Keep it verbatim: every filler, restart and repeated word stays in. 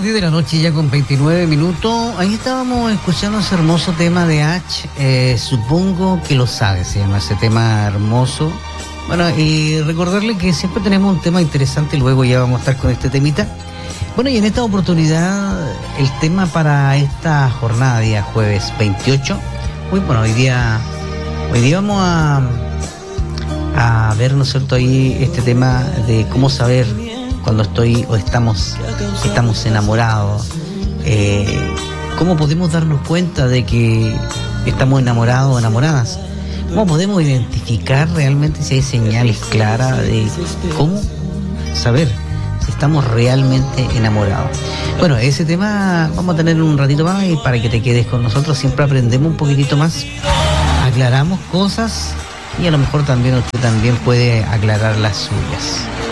Bueno, diez de la noche ya con veintinueve minutos. Ahí estábamos escuchando ese hermoso tema de H. Eh, supongo que lo sabes, se llama ese tema hermoso. Bueno, y recordarle que siempre tenemos un tema interesante, luego ya vamos a estar con este temita. Bueno, y en esta oportunidad, el tema para esta jornada, día jueves veintiocho. Uy, bueno, hoy día, hoy día vamos a, a ver, ¿no es cierto?, ahí este tema de cómo saber cuando estoy o estamos, estamos enamorados. Eh, ¿Cómo podemos darnos cuenta de que estamos enamorados o enamoradas? ¿Cómo podemos identificar realmente si hay señales claras de cómo saber si estamos realmente enamorados? Bueno, ese tema vamos a tener un ratito más y para que te quedes con nosotros siempre aprendemos un poquitito más, aclaramos cosas y a lo mejor también usted también puede aclarar las suyas.